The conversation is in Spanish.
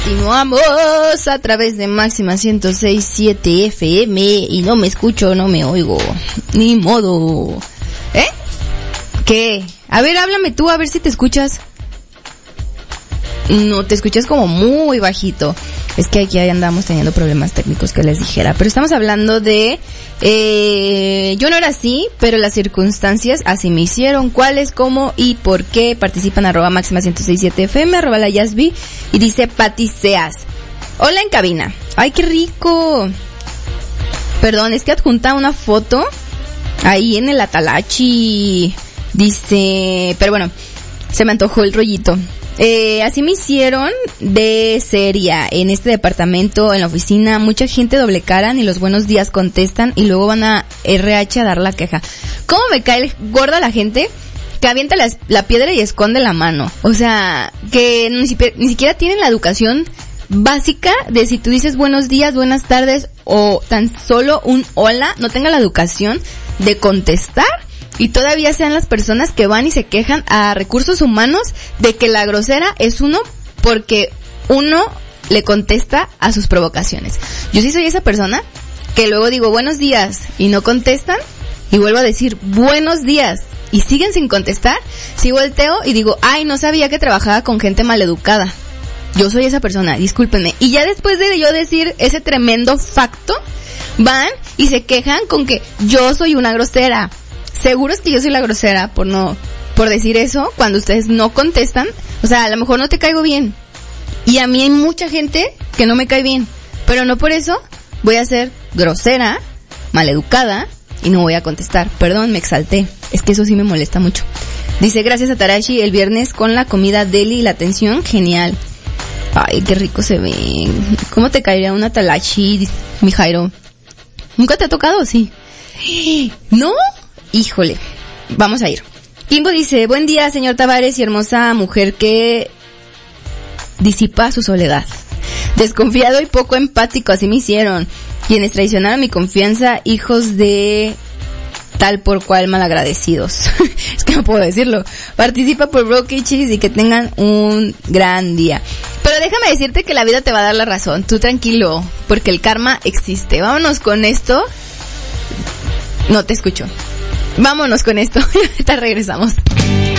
Continuamos a través de Máxima 106.7 FM y no me escucho, no me oigo, ni modo. ¿Qué? A ver, háblame tú, a ver si te escuchas. No, te escuchas como muy bajito. Es que aquí andamos teniendo problemas técnicos que les dijera. Pero estamos hablando de... yo no era así, pero las circunstancias así me hicieron. ¿Cuáles, cómo y por qué? Participan @máxima 106.7 FM, @la Yasby. Y dice Pati Seas. Hola en cabina. ¡Ay, qué rico! Perdón, es que adjunta una foto ahí en el Atalachi. Dice... Pero bueno, se me antojó el rollito. Así me hicieron de seria en este departamento, en la oficina. Mucha gente doble cara, ni los buenos días contestan y luego van a RH a dar la queja. ¿Cómo me cae gorda la gente que avienta la piedra y esconde la mano? O sea, que ni siquiera tienen la educación básica de si tú dices buenos días, buenas tardes o tan solo un hola, no tenga la educación de contestar. Y todavía sean las personas que van y se quejan a recursos humanos de que la grosera es uno porque uno le contesta a sus provocaciones. Yo sí soy esa persona que luego digo buenos días y no contestan y vuelvo a decir buenos días y siguen sin contestar. Si volteo y digo, ay, no sabía que trabajaba con gente maleducada. Yo soy esa persona, discúlpenme. Y ya después de yo decir ese tremendo facto, van y se quejan con que yo soy una grosera. Seguro es que yo soy la grosera por decir eso cuando ustedes no contestan. O sea, a lo mejor no te caigo bien. Y a mí hay mucha gente que no me cae bien. Pero no por eso voy a ser grosera, maleducada y no voy a contestar. Perdón, me exalté. Es que eso sí me molesta mucho. Dice, gracias a Tarashi, el viernes con la comida deli y la atención, genial. Ay, qué rico se ven. ¿Cómo te caería una Tarashi, mi Jairo? ¿Nunca te ha tocado? Sí. ¿No? Híjole, vamos a ir. Kimbo dice, buen día señor Tavares y hermosa mujer que disipa su soledad. Desconfiado y poco empático, así me hicieron. Quienes traicionaron mi confianza, hijos de tal por cual malagradecidos. Es que no puedo decirlo. Participa por Broken Cheese y que tengan un gran día. Pero déjame decirte que la vida te va a dar la razón. Tú tranquilo, porque el karma existe. Vámonos con esto. No te escucho. Vámonos con esto y ahorita regresamos.